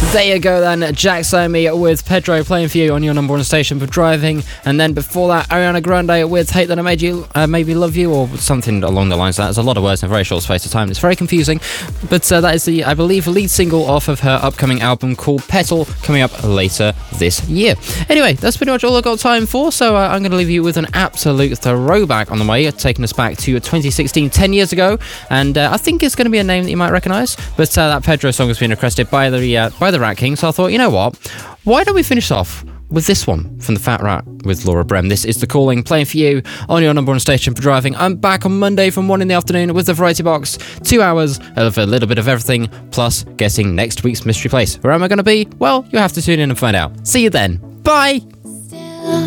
There you go then, Jack Somi with Pedro playing for you on your number one station for driving. And then before that, Ariana Grande with Hate That I Made You, Maybe Love You, or something along the lines of that. There's a lot of words in a very short space of time. It's very confusing. But that is the, I believe, lead single off of her upcoming album called Petal, coming up later this year. Anyway, that's pretty much all I've got time for, so I'm going to leave you with an absolute throwback on the way, taking us back to 2016, 10 years ago. And I think it's going to be a name that you might recognise. But that Pedro song has been requested by the Rat King, so I thought, you know what? Why don't we finish off with this one from the Fat Rat with Laura Brem? This is The Calling, playing for you on your number one station for driving. I'm back on Monday from 1 in the afternoon with the Variety Box. 2 hours of a little bit of everything, plus guessing next week's mystery place. Where am I going to be? Well, you'll have to tune in and find out. See you then. Bye!